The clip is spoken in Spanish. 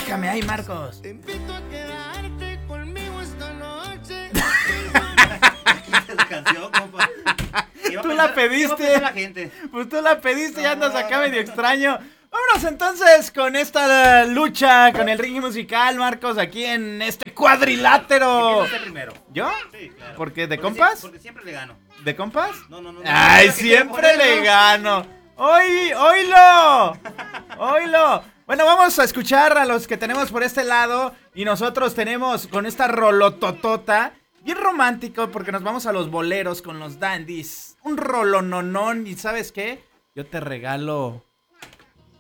Déjame ahí, Marcos. Te invito a quedarte conmigo esta noche. La canción, compa. Tú la pediste. La gente. Pues tú la pediste y andas acá medio extraño. Vámonos entonces con esta lucha, con el ring musical, Marcos, aquí en este cuadrilátero. Usted primero. ¿Yo? Sí, claro. ¿Por qué? ¿De Porque compas? Porque siempre le gano. ¿De compas? No. Ay, No, que siempre quiero le ponerlo. gano. ¡Oílo! ¡Oílo! Bueno, vamos a escuchar a los que tenemos por este lado. Y nosotros tenemos con esta rolototota. Bien romántico porque nos vamos a los boleros con los dandies. Un rolononón. ¿Y sabes qué? Yo te regalo